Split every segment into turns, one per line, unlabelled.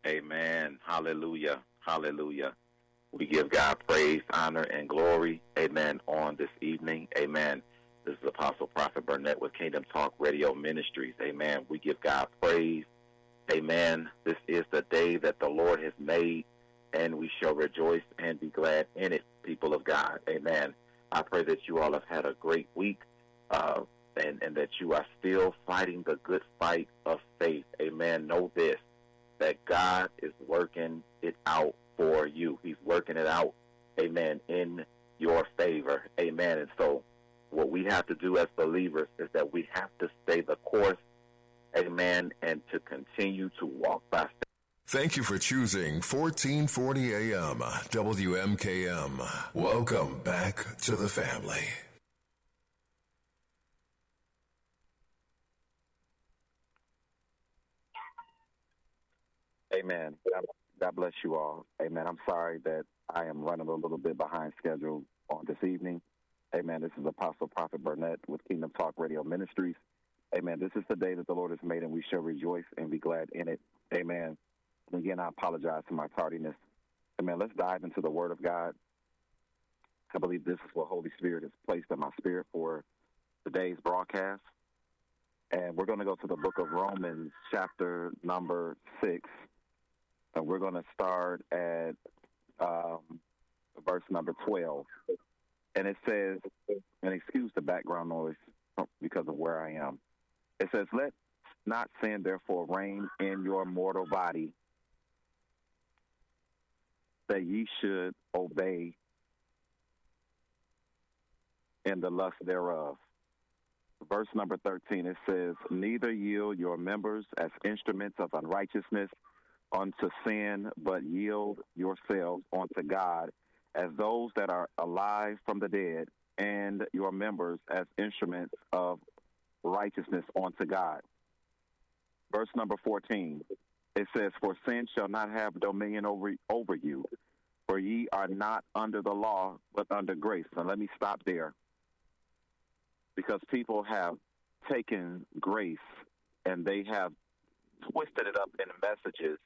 Amen. Hallelujah. Hallelujah. We give God praise, honor, and glory. Amen. On this evening. Amen. This is Apostle Prophet Burnett with Kingdom Talk Radio Ministries. Amen. We give God praise. Amen. This is the day that the Lord has made, and we shall rejoice and be glad in it, people of God. Amen. I pray that you all have had a great week, and that you are still fighting the good fight of faith. Amen. Know this, that God is working it out for you. He's working it out, amen, in your favor. Amen. And so what we have to do as believers is that we have to stay the course, amen, and to continue to walk by faith.
Thank you for choosing 1440 AM WMKM. Welcome back to the family.
Amen. God bless you all. Amen. I'm sorry that I am running a little bit behind schedule on this evening. Amen. This is Apostle Prophet Burnett with Kingdom Talk Radio Ministries. Amen. This is the day that the Lord has made, and we shall rejoice and be glad in it. Amen. And again, I apologize for my tardiness. Amen. Let's dive into the Word of God. I believe this is what Holy Spirit has placed in my spirit for today's broadcast. And we're going to go to the book of Romans, chapter number 6. And we're going to start at verse number 12. And it says, and excuse the background noise because of where I am. It says, let not sin therefore reign in your mortal body, that ye should obey in the lust thereof. Verse number 13, it says, neither yield your members as instruments of unrighteousness unto sin, but yield yourselves unto God as those that are alive from the dead, and your members as instruments of righteousness unto God. Verse number 14, it says, for sin shall not have dominion over you, for ye are not under the law, but under grace. Now let me stop there, because people have taken grace and they have twisted it up in messages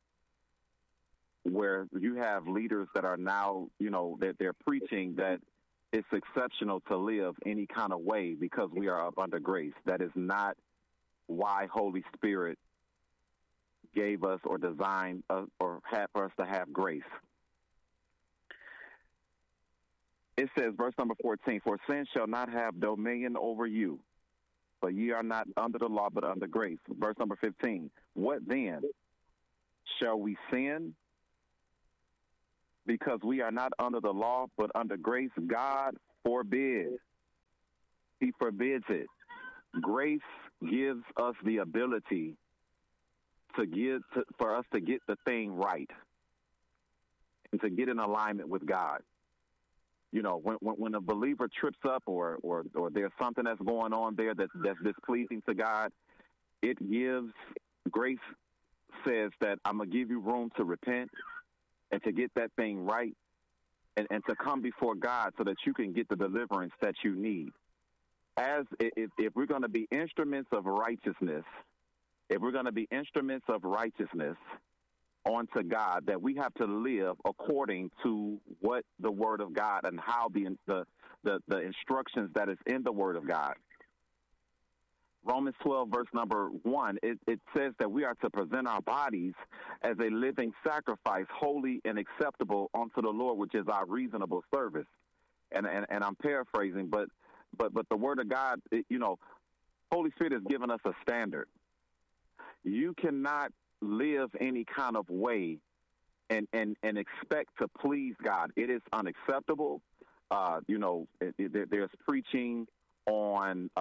where you have leaders that are now, that they're preaching that it's exceptional to live any kind of way because we are up under grace. That is not why Holy Spirit gave us or designed or had for us to have grace. It says, verse number 14, for sin shall not have dominion over you, for ye are not under the law, but under grace. Verse number 15, what then? Shall we sin because we are not under the law, but under grace? God forbid. He forbids it. Grace gives us the ability for us to get the thing right and to get in alignment with God. When a believer trips up or there's something that's going on there that's displeasing to God, grace says that I'm going to give you room to repent and to get that thing right and to come before God so that you can get the deliverance that you need. If we're going to be instruments of righteousness, onto God, that we have to live according to what the Word of God and how the instructions that is in the Word of God. Romans 12, verse number 1, it says that we are to present our bodies as a living sacrifice, holy and acceptable unto the Lord, which is our reasonable service. And I'm paraphrasing, but the Word of God, Holy Spirit has given us a standard. You cannot live any kind of way and expect to please God. It is unacceptable. There's preaching on,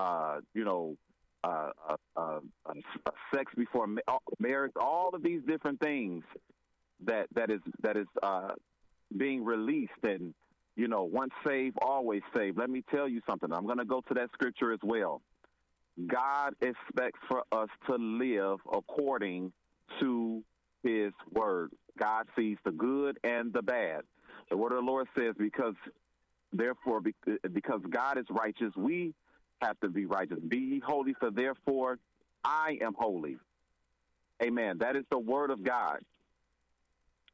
sex before marriage, all of these different things that is being released. And, once saved, always saved. Let me tell you something. I'm going to go to that scripture as well. God expects for us to live according to his word. God sees the good and the bad. The word of the Lord says, because God is righteous, we have to be righteous. Be ye holy, for therefore I am holy. Amen. That is the word of God.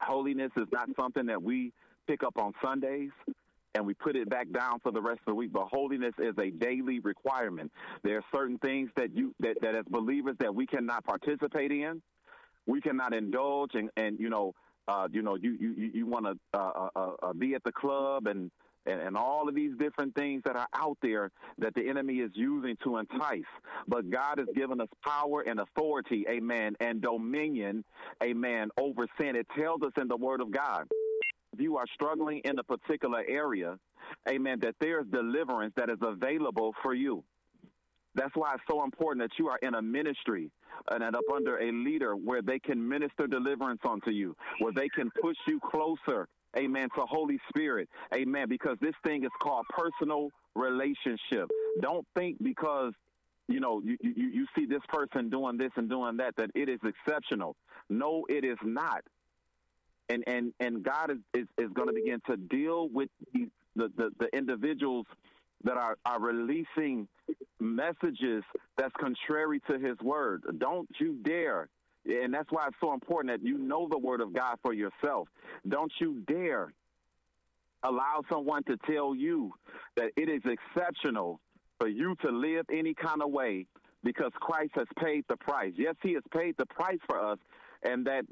Holiness is not something that we pick up on Sundays and we put it back down for the rest of the week. But holiness is a daily requirement. There are certain things that as believers that we cannot participate in. We cannot indulge and you want to be at the club and all of these different things that are out there that the enemy is using to entice. But God has given us power and authority, amen, and dominion, amen, over sin. It tells us in the Word of God, if you are struggling in a particular area, amen, that there's deliverance that is available for you. That's why it's so important that you are in a ministry and up under a leader where they can minister deliverance unto you, where they can push you closer, amen, to Holy Spirit, amen, because this thing is called personal relationship. Don't think because, you see this person doing this and doing that it is exceptional. No, it is not. And God is going to begin to deal with the individuals that are releasing messages that's contrary to his word. Don't you dare. And that's why it's so important that you know the word of God for yourself. Don't you dare allow someone to tell you that it is exceptional for you to live any kind of way because Christ has paid the price. Yes, he has paid the price for us, and that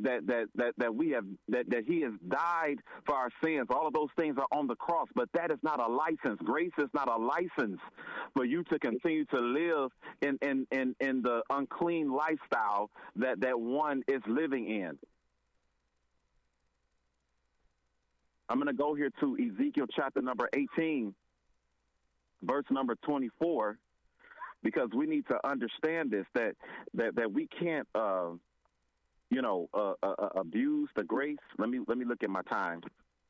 he has died for our sins. All of those things are on the cross, but that is not a license. Grace is not a license for you to continue to live in the unclean lifestyle that one is living in. I'm going to go here to Ezekiel chapter number 18, verse number 24, because we need to understand this, that we can't abuse the grace. Let me look at my time.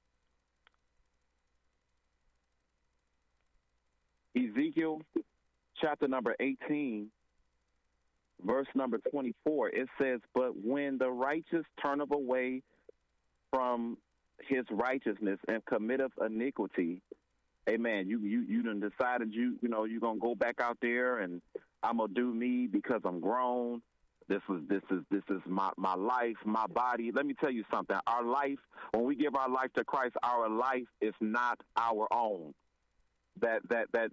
Ezekiel chapter number 18, verse number 24, it says, "But when the righteous turneth away from his righteousness and committeth iniquity," amen, you done decided you're going to go back out there and I'm going to do me because I'm grown. This is my life, my body. Let me tell you something. Our life, when we give our life to Christ, our life is not our own. That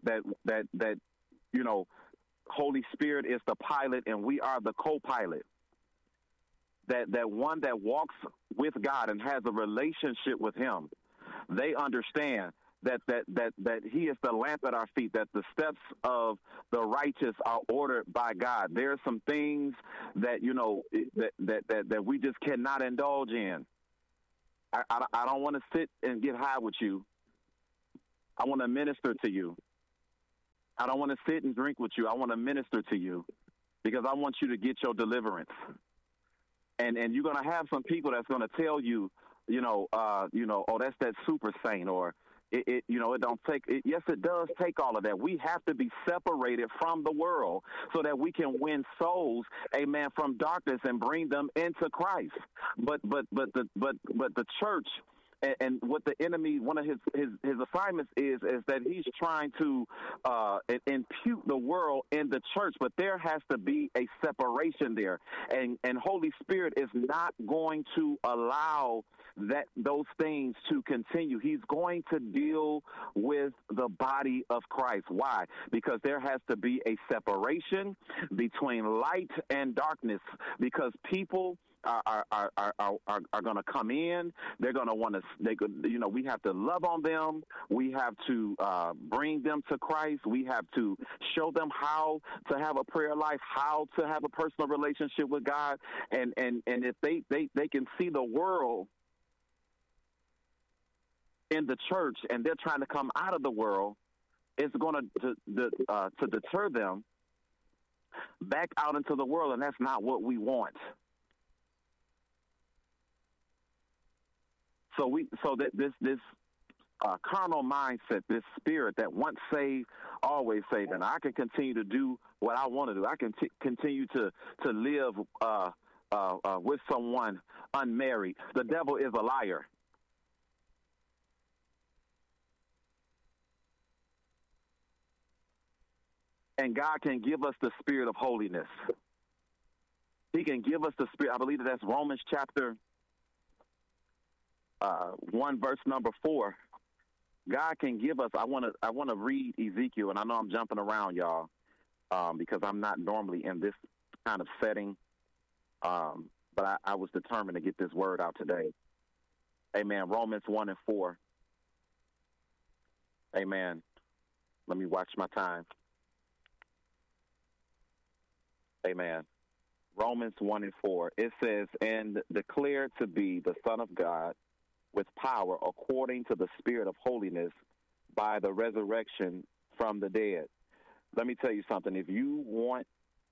Holy Spirit is the pilot and we are the co-pilot. That one that walks with God and has a relationship with him, they understand that he is the lamp at our feet, that the steps of the righteous are ordered by God. There are some things that, that we just cannot indulge in. I don't want to sit and get high with you. I want to minister to you. I don't want to sit and drink with you. I want to minister to you because I want you to get your deliverance. And you're going to have some people that's going to tell you, oh, that's that super saint, or it don't take it. Yes, it does take all of that. We have to be separated from the world so that we can win souls, amen, from darkness and bring them into Christ. But the church and what the enemy, one of his assignments is that he's trying to impute the world in the church, but there has to be a separation there, and Holy Spirit is not going to allow those things to continue. He's going to deal with the body of Christ. Why? Because there has to be a separation between light and darkness, because people are going to come in. They're going to want to, we have to love on them. We have to bring them to Christ. We have to show them how to have a prayer life, how to have a personal relationship with God. And if they can see the world in the church and they're trying to come out of the world, it's going to deter them back out into the world, and that's not what we want. So that this carnal mindset, this spirit that once saved, always saved, and I can continue to do what I want to do. I can continue to live with someone unmarried. The devil is a liar. And God can give us the spirit of holiness. He can give us the spirit. I believe that's Romans chapter 1 verse number 4. God can give us. I want to read Ezekiel, and I know I'm jumping around, y'all, because I'm not normally in this kind of setting. But I was determined to get this word out today. Amen. Romans 1 and 4. Amen. Let me watch my time. Amen. Romans 1 and 4. It says, and declared to be the Son of God with power according to the Spirit of holiness by the resurrection from the dead. Let me tell you something. If you want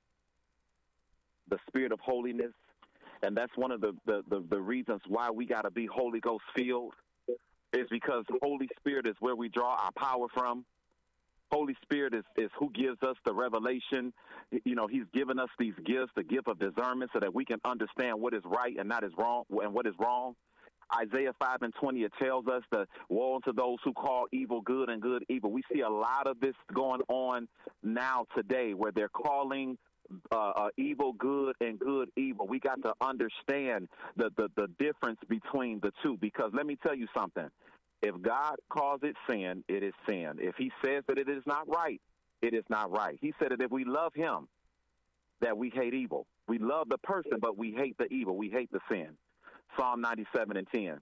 the Spirit of holiness, and that's one of the reasons why we got to be Holy Ghost filled, is because the Holy Spirit is where we draw our power from. Holy Spirit is who gives us the revelation. You know, he's given us these gifts, the gift of discernment, so that we can understand what is right and not is wrong, and what is wrong. Isaiah 5 and 20, it tells us that woe unto those who call evil good and good evil. We see a lot of this going on now today, where they're calling evil good and good evil. We got to understand the difference between the two, because let me tell you something. If God calls it sin, it is sin. If he says that it is not right, it is not right. He said that if we love him, that we hate evil. We love the person, but we hate the evil. We hate the sin. Psalm 97 and 10.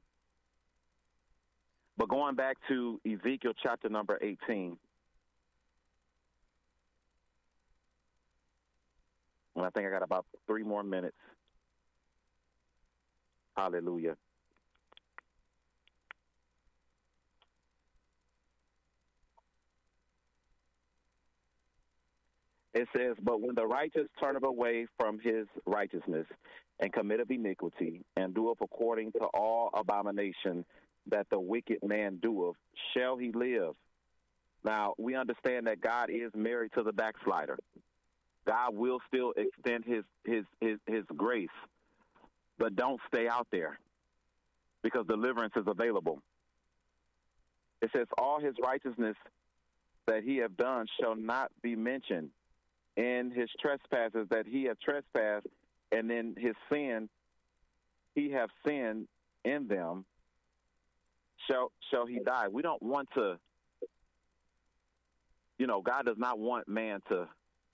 But going back to Ezekiel chapter number 18. And I think I got about 3 more minutes. Hallelujah. It says, but when the righteous turneth away from his righteousness and committeth iniquity, and doeth according to all abomination that the wicked man doeth, shall he live? Now, we understand that God is married to the backslider. God will still extend his grace, but don't stay out there, because deliverance is available. It says, all his righteousness that he have done shall not be mentioned. In his trespasses that he have trespassed, and in his sin he have sinned in them, shall he die. We don't want to, God does not want man to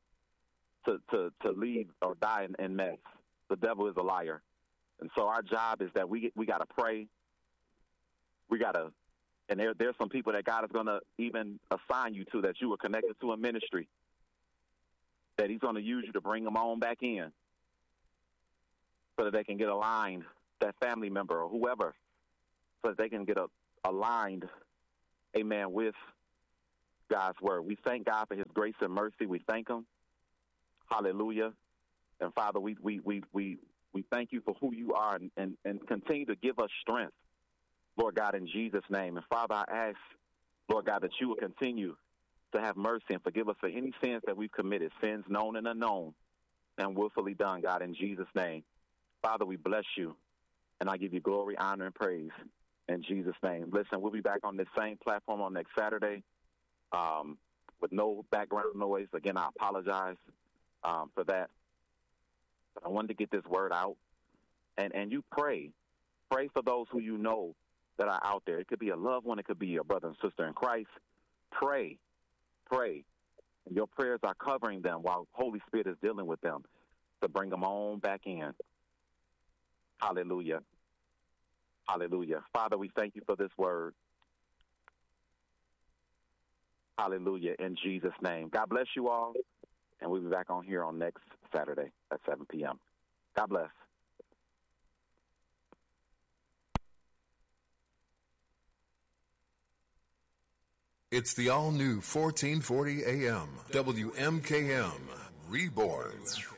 leave or die in mess. The devil is a liar. And so our job is that we got to pray. We got to, and there's some people that God is going to even assign you to, that you are connected to a ministry, that he's going to use you to bring them on back in, so that they can get aligned, that family member or whoever, so that they can get aligned, amen, with God's word. We thank God for his grace and mercy. We thank him. Hallelujah. And Father, we thank you for who you are, and continue to give us strength, Lord God, in Jesus' name. And Father, I ask, Lord God, that you will continue to have mercy and forgive us for any sins that we've committed, sins known and unknown, and willfully done, God, in Jesus' name. Father, we bless you, and I give you glory, honor, and praise in Jesus' name. Listen, we'll be back on this same platform on next Saturday with no background noise. Again, I apologize for that. But I wanted to get this word out. And you pray. Pray for those who you know that are out there. It could be a loved one. It could be your brother and sister in Christ. Pray. And your prayers are covering them while Holy Spirit is dealing with them to bring them on back in. Hallelujah. Hallelujah. Father, we thank you for this word. Hallelujah. In Jesus' name. God bless you all. And we'll be back on here on next Saturday at 7 p.m. God bless.
It's the all-new 1440 AM, WMKM, Reborn.